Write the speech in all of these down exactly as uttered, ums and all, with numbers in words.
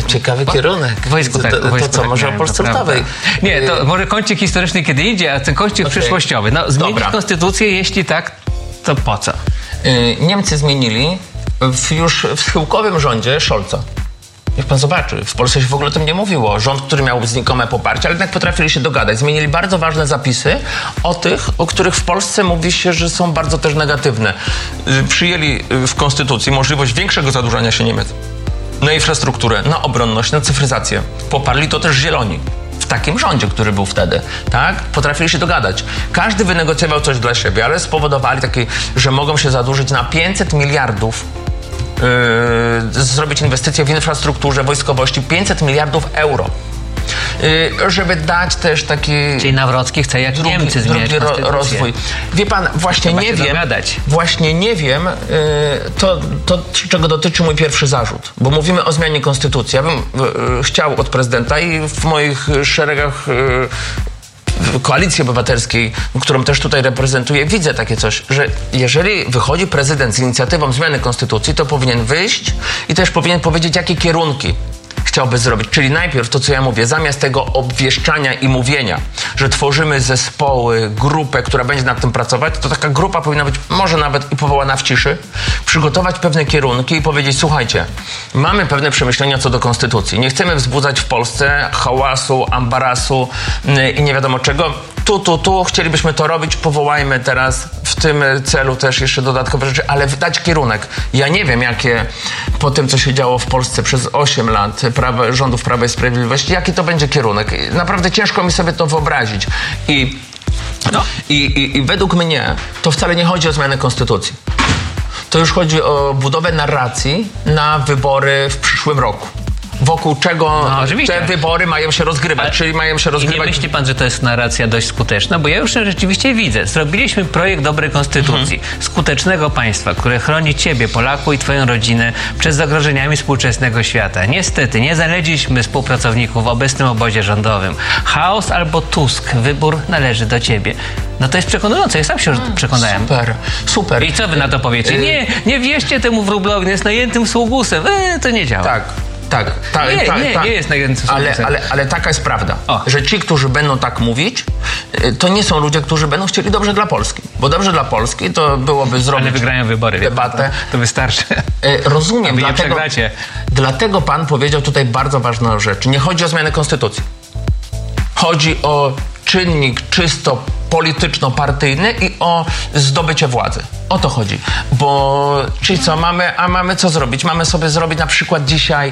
Ciekawy bo, kierunek. Wojsku, tak, to, to, wojsku, to co, tak, może o Polsce Ludowej? Nie, to może kącik historyczny kiedy idzie, a ten kącik okay. przyszłościowy. No, zmienić Dobra. konstytucję, jeśli tak, to po co? Niemcy zmienili w, już w schyłkowym rządzie Scholza. Niech pan zobaczy, w Polsce się w ogóle o tym nie mówiło. Rząd, który miał znikome poparcie, ale jednak potrafili się dogadać. Zmienili bardzo ważne zapisy o tych, o których w Polsce mówi się, że są bardzo też negatywne. Przyjęli w konstytucji możliwość większego zadłużania się Niemiec na infrastrukturę, na obronność, na cyfryzację. Poparli to też Zieloni. W takim rządzie, który był wtedy, tak? Potrafili się dogadać. Każdy wynegocjował coś dla siebie, ale spowodowali takie, że mogą się zadłużyć na pięćset miliardów, yy, zrobić inwestycje w infrastrukturze, wojskowości, pięćset miliardów euro. Yy, żeby dać też taki... Czyli Nawrocki chce jak drugi, Niemcy zmieniać drugi ro, rozwój. Wie pan, właśnie nie wiem, dogadać. właśnie nie wiem, yy, to, to czego dotyczy mój pierwszy zarzut, bo mówimy o zmianie konstytucji. Ja bym yy, chciał od prezydenta i w moich szeregach yy, Koalicji Obywatelskiej, którą też tutaj reprezentuję, widzę takie coś, że jeżeli wychodzi prezydent z inicjatywą zmiany konstytucji, to powinien wyjść i też powinien powiedzieć, jakie kierunki chciałby zrobić. Czyli najpierw to, co ja mówię, zamiast tego obwieszczania i mówienia, że tworzymy zespoły, grupę, która będzie nad tym pracować, to taka grupa powinna być może nawet i powołana w ciszy, przygotować pewne kierunki i powiedzieć, słuchajcie, mamy pewne przemyślenia co do konstytucji. Nie chcemy wzbudzać w Polsce hałasu, ambarasu i nie wiadomo czego. Tu, tu, tu, chcielibyśmy to robić, powołajmy teraz w tym celu też jeszcze dodatkowe rzeczy, ale dać kierunek. Ja nie wiem, jakie po tym, co się działo w Polsce przez osiem lat prawa, rządów Prawa i Sprawiedliwości, jaki to będzie kierunek. Naprawdę ciężko mi sobie to wyobrazić. I, no. I, i, i według mnie to wcale nie chodzi o zmianę konstytucji. To już chodzi o budowę narracji na wybory w przyszłym roku. Wokół czego no, te wybory mają się rozgrywać, ale czyli mają się rozgrywać... I nie myśli pan, że to jest narracja dość skuteczna? Bo ja już rzeczywiście widzę. Zrobiliśmy projekt dobrej konstytucji, mhm. skutecznego państwa, które chroni ciebie, Polaku i twoją rodzinę przed zagrożeniami współczesnego świata. Niestety, nie znaleźliśmy współpracowników w obecnym obozie rządowym. Chaos albo Tusk. Wybór należy do ciebie. No to jest przekonujące, ja sam się hmm, przekonałem. Super, super. I co wy na to powiecie? Nie, nie wierzcie temu wróblowi, jest najętym sługusem. E, to nie działa. Tak. Tak, tak, nie, tak, nie, tak. nie jest najgorętszym ale, ale, ale taka jest prawda, o. że ci, którzy będą tak mówić, to nie są ludzie, którzy będą chcieli dobrze dla Polski. Bo dobrze dla Polski to byłoby zrobić ale wygrają wybory, debatę. To, to wystarczy. Rozumiem, dlatego, dlatego pan powiedział tutaj bardzo ważną rzecz. Nie chodzi o zmianę konstytucji. Chodzi o czynnik czysto polityczno-partyjny i o zdobycie władzy. O to chodzi. Bo, czyli co, mamy, a mamy co zrobić? Mamy sobie zrobić na przykład dzisiaj...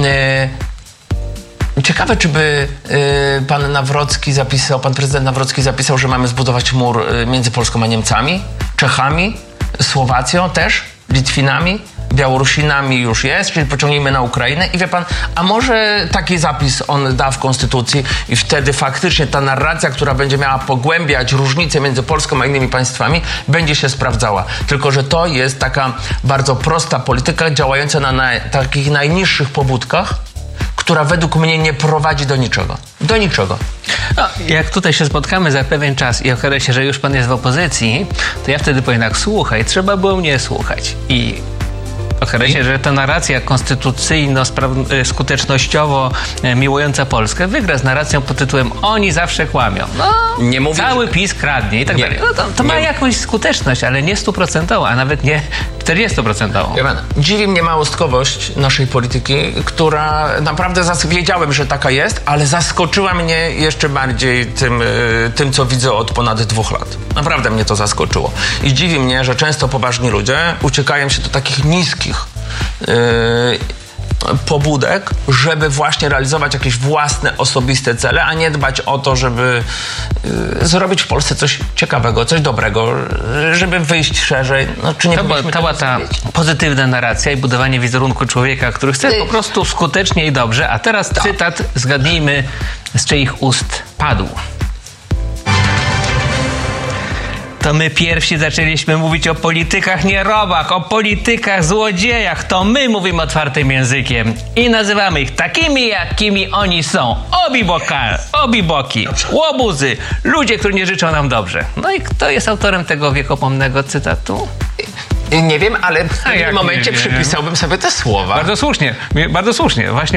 Yy, ciekawe, czy by yy, pan Nawrocki zapisał, pan prezydent Nawrocki zapisał, że mamy zbudować mur między Polską a Niemcami, Czechami, Słowacją też, Litwinami, Białorusinami już jest, czyli pociągnijmy na Ukrainę i wie pan, a może taki zapis on da w konstytucji i wtedy faktycznie ta narracja, która będzie miała pogłębiać różnice między Polską a innymi państwami, będzie się sprawdzała. Tylko że to jest taka bardzo prosta polityka działająca na, na takich najniższych pobudkach, która według mnie nie prowadzi do niczego. Do niczego. No, jak tutaj się spotkamy za pewien czas i okaże się, że już pan jest w opozycji, to ja wtedy powiem tak, słuchaj, trzeba było mnie słuchać. I okaże się, że ta narracja konstytucyjno-skutecznościowo miłująca Polskę wygra z narracją pod tytułem oni zawsze kłamią. No, nie mówię, cały że... PiS kradnie i tak nie, dalej. No to, to ma jakąś skuteczność, ale nie stuprocentową, a nawet nie czterdziestoprocentową. Dziwi mnie małostkowość naszej polityki, która naprawdę zas- wiedziałem, że taka jest, ale zaskoczyła mnie jeszcze bardziej tym, tym, co widzę od ponad dwóch lat. Naprawdę mnie to zaskoczyło. I dziwi mnie, że często poważni ludzie uciekają się do takich niskich Yy, pobudek, żeby właśnie realizować jakieś własne, osobiste cele, a nie dbać o to, żeby yy, zrobić w Polsce coś ciekawego, coś dobrego, żeby wyjść szerzej. No, czy nie to była cała ta pozytywna narracja i budowanie wizerunku człowieka, który chce po prostu skutecznie i dobrze, a teraz tak. Cytat, zgadnijmy, z czyich ust padł. To my pierwsi zaczęliśmy mówić o politykach nierobach, o politykach złodziejach. To my mówimy otwartym językiem i nazywamy ich takimi, jakimi oni są. Obiboka, obiboki, łobuzy, ludzie, którzy nie życzą nam dobrze. No i kto jest autorem tego wiekopomnego cytatu? Nie wiem, ale w tym momencie przypisałbym sobie te słowa. Bardzo słusznie, bardzo słusznie. Właśnie